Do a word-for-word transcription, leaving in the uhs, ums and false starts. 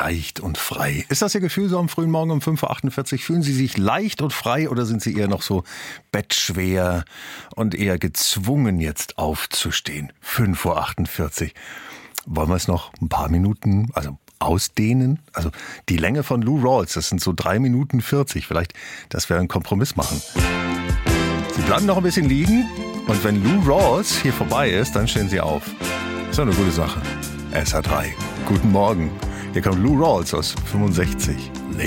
leicht und frei. Ist das Ihr Gefühl so am frühen Morgen um fünf Uhr achtundvierzig? Fühlen Sie sich leicht und frei oder sind Sie eher noch so bettschwer und eher gezwungen, jetzt aufzustehen? fünf Uhr achtundvierzig. Wollen wir es noch ein paar Minuten, also ausdehnen? Also die Länge von Lou Rawls, das sind so drei Minuten vierzig. Vielleicht, dass wir einen Kompromiss machen. Sie bleiben noch ein bisschen liegen und wenn Lou Rawls hier vorbei ist, dann stehen Sie auf. Ist doch eine gute Sache. S H drei. Guten Morgen. Hier kommt Lou Rawls aus fünfundsechzig.